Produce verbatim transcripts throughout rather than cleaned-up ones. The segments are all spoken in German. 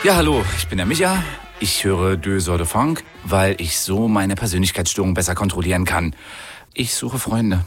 Ja, hallo, ich bin der Micha. Ich höre Deux Heures de Funk, weil ich so meine Persönlichkeitsstörung besser kontrollieren kann. Ich suche Freunde.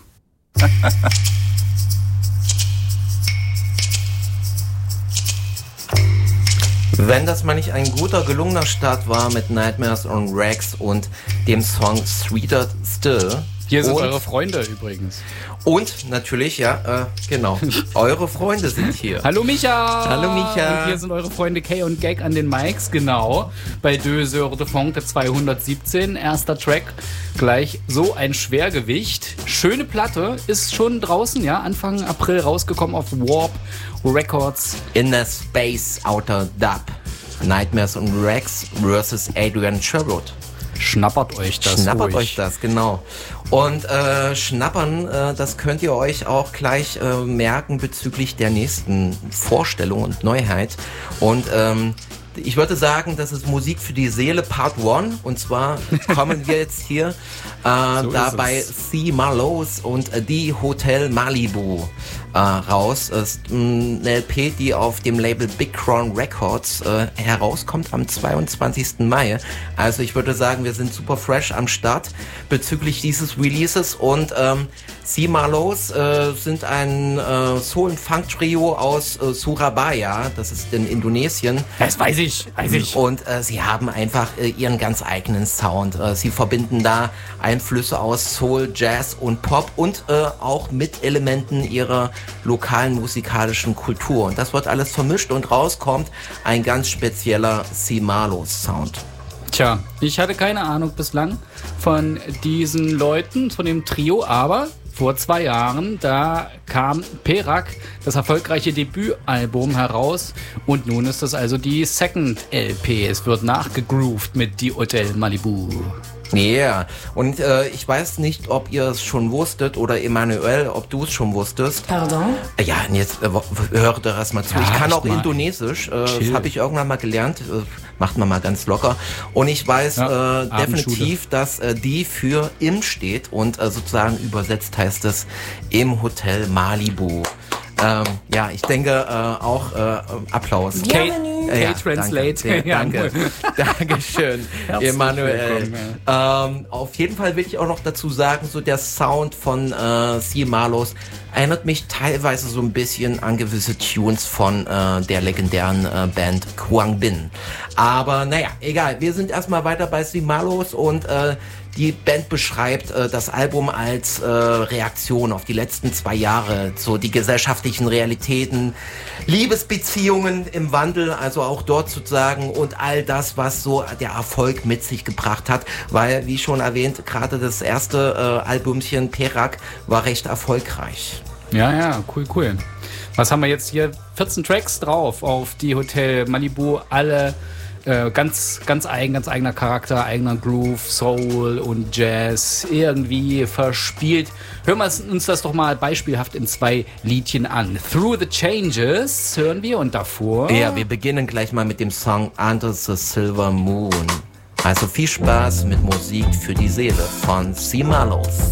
Wenn das mal nicht ein guter, gelungener Start war mit Nightmares on Rags und dem Song Sweeter Still. Hier sind und, eure Freunde übrigens. Und natürlich, ja, äh, genau, eure Freunde sind hier. Hallo Micha! Hallo Micha! Und hier sind eure Freunde Kay und Gag an den Mics, genau. Bei Deux Heures de Funk, der zweihundertsiebzehn, erster Track. Gleich so ein Schwergewicht. Schöne Platte, ist schon draußen, ja, Anfang April rausgekommen auf Warp Records. Inner Space Outer Dub. Nightmares on Rags versus Adrian Sherwood. Schnappert euch das. Schnappert ruhig. euch das, genau. Und äh, schnappern, äh, das könnt ihr euch auch gleich äh, merken bezüglich der nächsten Vorstellung und Neuheit. Und ähm, ich würde sagen, das ist Musik für die Seele Part eins. Und zwar kommen wir jetzt hier äh, So da ist bei es. C. Marlowe's und äh, die Hotel Malibu äh, raus. Das ist mh, eine L P, die auf dem Label Big Crown Records äh, herauskommt am zweiundzwanzigsten Mai. Also ich würde sagen, wir sind super fresh am Start bezüglich dieses Releases. Und ähm, C. Marlowe's äh, sind ein äh, Soul- und Funk-Trio aus äh, Surabaya. Das ist in Indonesien. Das weiß ich, weiß ich. Und äh, sie haben einfach äh, ihren ganz eigenen Sound. Äh, sie verbinden da Einflüsse aus Soul, Jazz und Pop und äh, auch mit Elementen ihrer lokalen musikalischen Kultur. Und das wird alles vermischt und rauskommt ein ganz spezieller C. Marlowe's Sound. Tja, ich hatte keine Ahnung bislang von diesen Leuten, von dem Trio, aber vor zwei Jahren, da kam Perak, das erfolgreiche Debütalbum, heraus und nun ist das also die Second L P. Es wird nachgegroovt mit Die Hotel Malibu. Ja, yeah. Und äh, ich weiß nicht, ob ihr es schon wusstet oder Emanuel, ob du es schon wusstest. Pardon? Äh, Ja, und jetzt äh, hör doch erst mal zu. Ja, ich kann echt auch mal. Indonesisch, äh, das Chill. habe ich irgendwann mal gelernt. Äh, macht man mal ganz locker. Und ich weiß Ja, äh, definitiv, dass äh, die für im steht und äh, sozusagen übersetzt heißt es im Hotel Malibu. Ähm, ja, ich denke äh, auch äh, Applaus. Bienvenue. Äh, ja, K-Translate. Danke, Ja, danke. Dankeschön, Herzlich Emanuel. willkommen, Ähm, auf jeden Fall will ich auch noch dazu sagen, so der Sound von äh, C. Marlowe's erinnert mich teilweise so ein bisschen an gewisse Tunes von äh, der legendären äh, Band Quang Bin. Aber naja, egal. Wir sind erstmal weiter bei C. Marlowe's und äh, die Band beschreibt äh, das Album als äh, Reaktion auf die letzten zwei Jahre, so die gesellschaftlichen Realitäten, Liebesbeziehungen im Wandel, also auch dort sozusagen und all das, was so der Erfolg mit sich gebracht hat, weil, wie schon erwähnt, gerade das erste äh, Albumchen Perak war recht erfolgreich. Ja, ja, cool, cool. Was haben wir jetzt hier? vierzehn Tracks drauf auf Die Hotel Malibu, alle Äh, ganz, ganz eigen, ganz eigener Charakter, eigener Groove, Soul und Jazz, irgendwie verspielt. Hören wir uns das doch mal beispielhaft in zwei Liedchen an. Through the Changes hören wir und davor... Ja, wir beginnen gleich mal mit dem Song Under the Silver Moon. Also viel Spaß mit Musik für die Seele von C. Marlowe's.